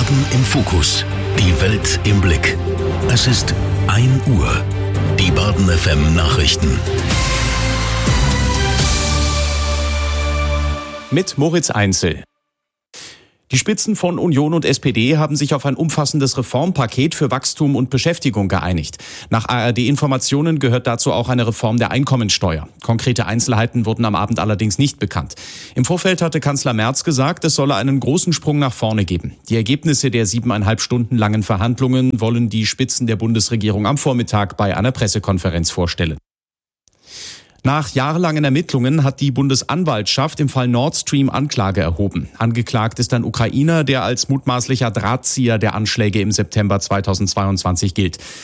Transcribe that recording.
Baden im Fokus. Die Welt im Blick. Es ist 1 Uhr. Die Baden FM Nachrichten. Mit Moritz Einzel. Die Spitzen von Union und SPD haben sich auf ein umfassendes Reformpaket für Wachstum und Beschäftigung geeinigt. Nach ARD-Informationen gehört dazu auch eine Reform der Einkommensteuer. Konkrete Einzelheiten wurden am Abend allerdings nicht bekannt. Im Vorfeld hatte Kanzler Merz gesagt, es solle einen großen Sprung nach vorne geben. Die Ergebnisse der 7,5 Stunden langen Verhandlungen wollen die Spitzen der Bundesregierung am Vormittag bei einer Pressekonferenz vorstellen. Nach jahrelangen Ermittlungen hat die Bundesanwaltschaft im Fall Nord Stream Anklage erhoben. Angeklagt ist ein Ukrainer, der als mutmaßlicher Drahtzieher der Anschläge im September 2022 gilt.